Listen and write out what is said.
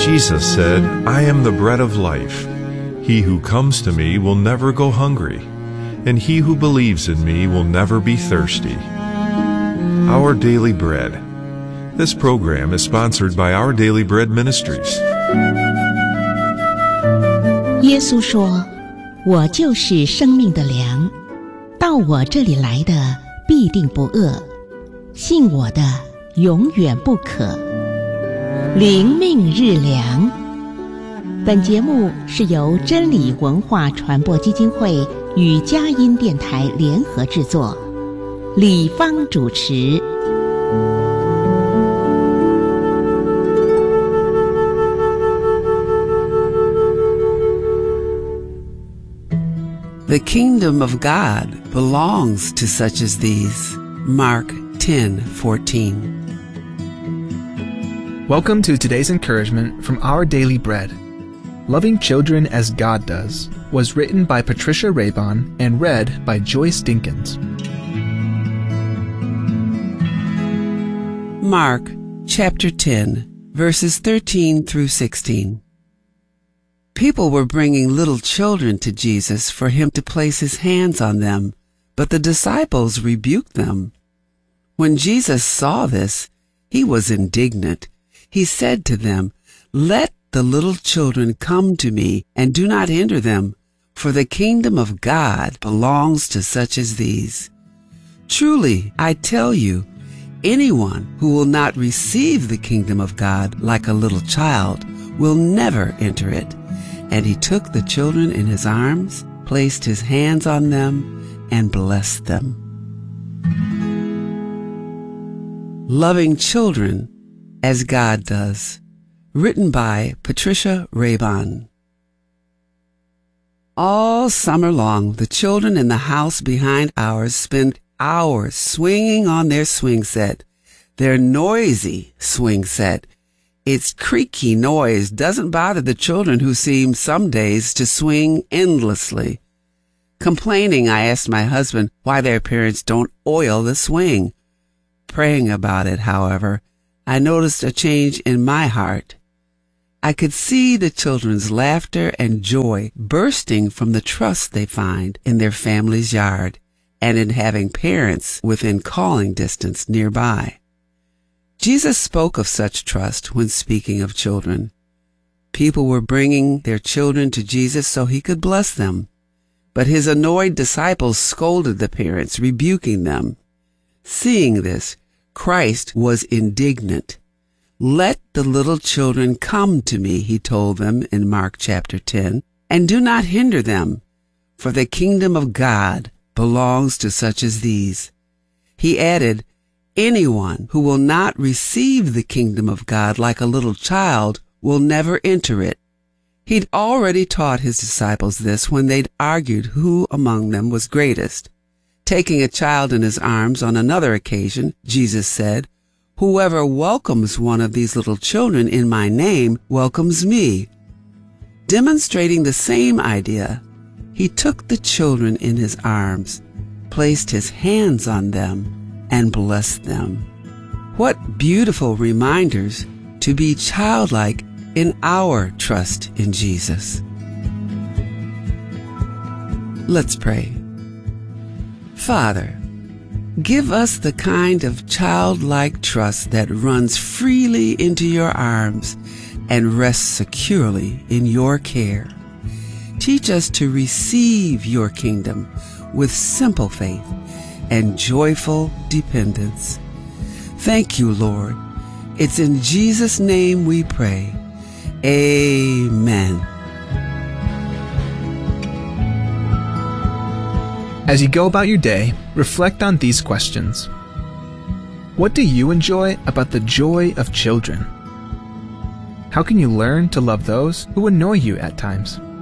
Jesus said, "I am the bread of life. He who comes to me will never go hungry, and he who believes in me will never be thirsty." Our Daily Bread. This program is sponsored by Our Daily Bread Ministries. 耶稣说：“我就是生命的粮，到我这里来的必定不饿，信我的永远不渴。”灵命日粮。本节目是由真理文化传播基金会与佳音电台联合制作，李芳主持。 The kingdom of God belongs to such as these. Mark 10:14. Welcome to today's encouragement from Our Daily Bread. Loving Children as God Does was written by Patricia Raybon and read by Joyce Dinkins. Mark chapter 10, verses 13 through 16. People were bringing little children to Jesus for him to place his hands on them, but the disciples rebuked them. When Jesus saw this, he was indignant. He said to them, "Let the little children come to me, and do not hinder them, for the kingdom of God belongs to such as these. Truly, I tell you, anyone who will not receive the kingdom of God like a little child will never enter it." And he took the children in his arms, placed his hands on them, and blessed them. Loving Children as God Does. Written by Patricia Raybon. All summer long, the children in the house behind ours spend hours swinging on their swing set. Their noisy swing set. Its creaky noise doesn't bother the children, who seem some days to swing endlessly. Complaining, I asked my husband why their parents don't oil the swing. Praying about it, however, I noticed a change in my heart. I could see the children's laughter and joy bursting from the trust they find in their family's yard and in having parents within calling distance nearby. Jesus spoke of such trust when speaking of children. People were bringing their children to Jesus so he could bless them, but his annoyed disciples scolded the parents, rebuking them. Seeing this, Christ was indignant. "Let the little children come to me," he told them in Mark chapter 10, "and do not hinder them, for the kingdom of God belongs to such as these." He added, "Anyone who will not receive the kingdom of God like a little child will never enter it." He'd already taught his disciples this when they'd argued who among them was greatest. Taking a child in his arms on another occasion, Jesus said, "Whoever welcomes one of these little children in my name welcomes me." Demonstrating the same idea, he took the children in his arms, placed his hands on them, and blessed them. What beautiful reminders to be childlike in our trust in Jesus. Let's pray. Father, give us the kind of childlike trust that runs freely into your arms and rests securely in your care. Teach us to receive your kingdom with simple faith and joyful dependence. Thank you, Lord. It's in Jesus' name we pray. Amen. As you go about your day, reflect on these questions. What do you enjoy about the joy of children? How can you learn to love those who annoy you at times?